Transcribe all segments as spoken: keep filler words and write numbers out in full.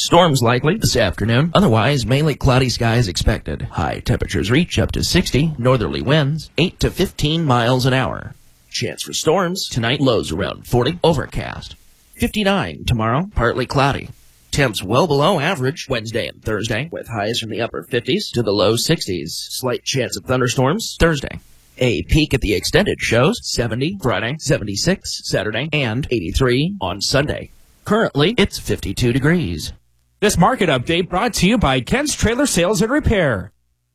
Storms likely this afternoon. Otherwise, mainly cloudy skies expected. High temperatures reach up to sixty. Northerly winds, eight to fifteen miles an hour. Chance for storms tonight, lows around forty. Overcast. fifty-nine tomorrow, partly cloudy. Temps well below average Wednesday and Thursday, with highs from the upper fifties to the low sixties. Slight chance of thunderstorms Thursday. A peak at the extended shows seventy Friday, seventy-six Saturday, and eighty-three on Sunday. Currently, it's fifty-two degrees. This market update brought to you by Ken's Trailer Sales and Repair.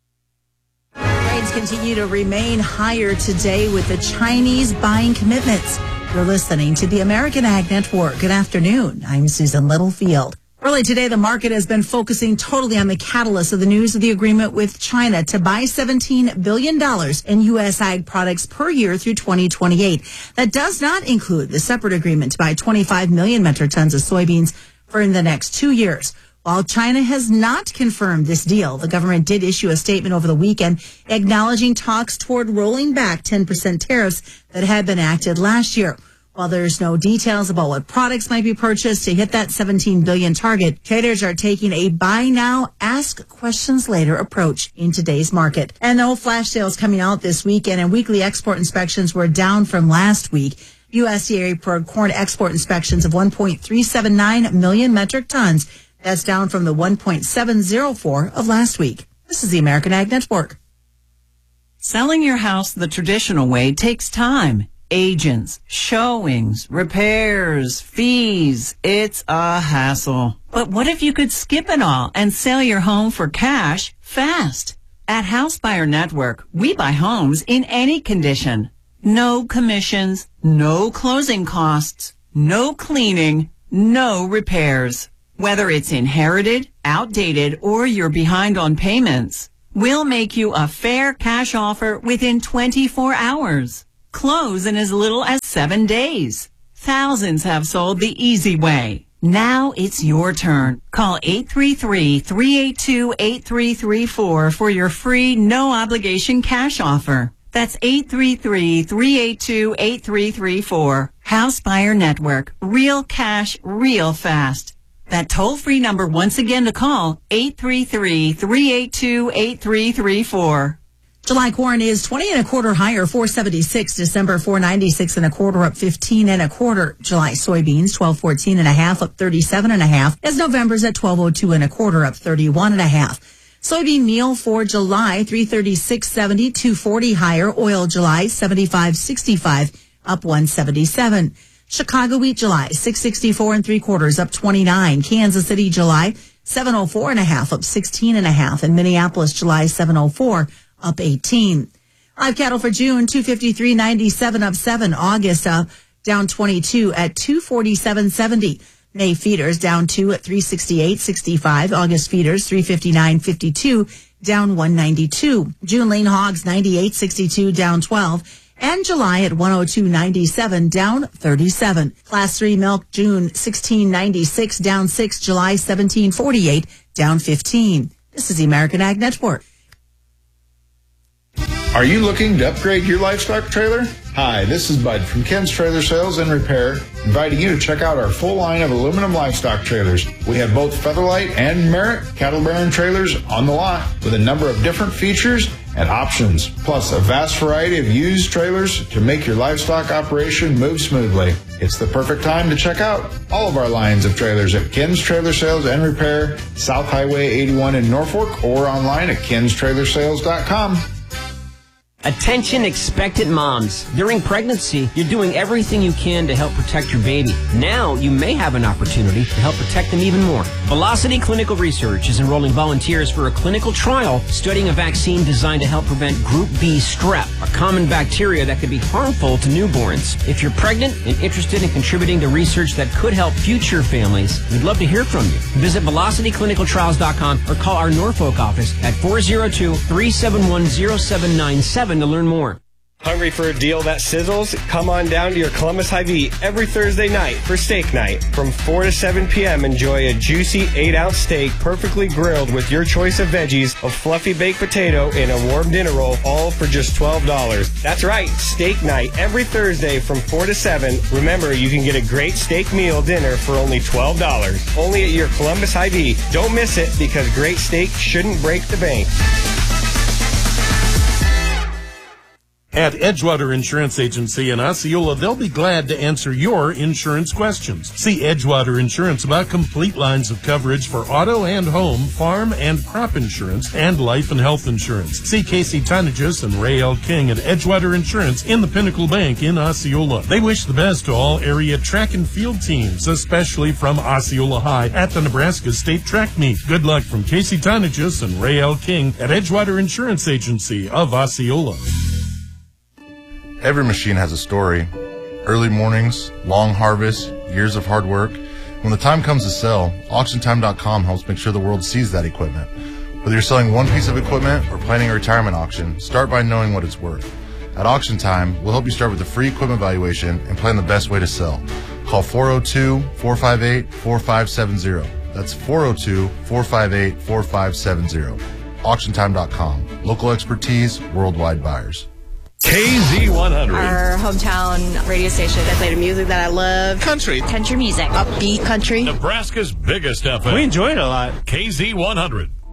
Rates continue to remain higher today with the Chinese buying commitments. You're listening to the American Ag Network. Good afternoon. I'm Susan Littlefield. Early today, the market has been focusing totally on the catalyst of the news of the agreement with China to buy seventeen billion dollars in U S ag products per year through twenty twenty-eight. That does not include the separate agreement to buy twenty-five million metric tons of soybeans for in the next two years. While China has not confirmed this deal, the government did issue a statement over the weekend acknowledging talks toward rolling back ten percent tariffs that had been enacted last year. While there's no details about what products might be purchased to hit that seventeen billion dollars target, traders are taking a buy now, ask questions later approach in today's market. And no flash sales coming out this weekend, and weekly export inspections were down from last week. U S D A reported corn export inspections of one point three seven nine million metric tons. That's down from the one point seven zero four of last week. This is the American Ag Network. Selling your house the traditional way takes time. Agents, showings, repairs, fees. It's a hassle. But what if you could skip it all and sell your home for cash fast? At House Buyer Network, we buy homes in any condition. No commissions, no closing costs, no cleaning, no repairs. Whether it's inherited, outdated, or you're behind on payments, we'll make you a fair cash offer within twenty-four hours. Close in as little as seven days. Thousands have sold the easy way. Now it's your turn. Call eight three three, three eight two, eight three three four for your free, no-obligation cash offer. That's eight three three, three eight two, eight three three four. House Buyer Network. Real cash, real fast. That toll-free number once again to call, eight three three, three eight two, eight three three four. July corn is twenty and a quarter higher, four seventy-six. December, four ninety-six and a quarter, up fifteen and a quarter. July soybeans, twelve fourteen and a half, up thirty-seven and a half. As November's at twelve oh two and a quarter, up thirty-one and a half. Soybean meal for July, three thirty-six seventy, two forty higher. Oil July, seventy-five sixty-five, up one seventy-seven. Chicago wheat July, six sixty-four and three quarters, up twenty-nine. Kansas City July, seven oh four and a half, up sixteen and a half. And Minneapolis July, seven oh four, up eighteen. Live cattle for June, two fifty-three ninety-seven, up seven. August, uh, down twenty-two at two forty-seven seventy. May feeders down two at three sixty-eight sixty-five. August feeders, three fifty-nine fifty-two, down one ninety-two. June lean hogs, ninety-eight sixty-two, down twelve. And July at one oh two ninety-seven, down thirty-seven. Class three milk, June sixteen ninety-six, down six. July seventeen forty-eight, down fifteen. This is the American Ag Network. Are you looking to upgrade your livestock trailer? Hi, this is Bud from Ken's Trailer Sales and Repair, inviting you to check out our full line of aluminum livestock trailers. We have both Featherlight and Merit cattle bearing trailers on the lot with a number of different features and options, plus a vast variety of used trailers to make your livestock operation move smoothly. It's the perfect time to check out all of our lines of trailers at Ken's Trailer Sales and Repair, South Highway eighty-one in Norfolk, or online at kens trailer sales dot com. Attention expectant moms. During pregnancy, you're doing everything you can to help protect your baby. Now, you may have an opportunity to help protect them even more. Velocity Clinical Research is enrolling volunteers for a clinical trial studying a vaccine designed to help prevent Group B strep, a common bacteria that could be harmful to newborns. If you're pregnant and interested in contributing to research that could help future families, we'd love to hear from you. Visit velocity clinical trials dot com or call our Norfolk office at four oh two, three seven one, oh seven nine seven to learn more. Hungry for a deal that sizzles? Come on down to your Columbus Hy-Vee every Thursday night for steak night. From four to seven p.m., enjoy a juicy eight ounce steak perfectly grilled with your choice of veggies, a fluffy baked potato, and a warm dinner roll, all for just twelve dollars. That's right, steak night every Thursday from four to seven. Remember, you can get a great steak meal dinner for only twelve dollars. Only at your Columbus Hy-Vee. Don't miss it, because great steak shouldn't break the bank. At Edgewater Insurance Agency in Osceola, they'll be glad to answer your insurance questions. See Edgewater Insurance about complete lines of coverage for auto and home, farm and crop insurance, and life and health insurance. See Casey Tonagis and Ray L. King at Edgewater Insurance in the Pinnacle Bank in Osceola. They wish the best to all area track and field teams, especially from Osceola High at the Nebraska State Track Meet. Good luck from Casey Tonagis and Ray L. King at Edgewater Insurance Agency of Osceola. Every machine has a story. Early mornings, long harvests, years of hard work. When the time comes to sell, auction time dot com helps make sure the world sees that equipment. Whether you're selling one piece of equipment or planning a retirement auction, start by knowing what it's worth. At Auction Time, we'll help you start with a free equipment valuation and plan the best way to sell. Call four oh two, four five eight, four five seven zero. That's four oh two, four five eight, four five seven zero. auction time dot com. Local expertise, worldwide buyers. K Z one hundred. Our hometown radio station. I play the music that I love. Country. Country music. Upbeat country. Nebraska's biggest F M. We enjoy it a lot. K Z one hundred.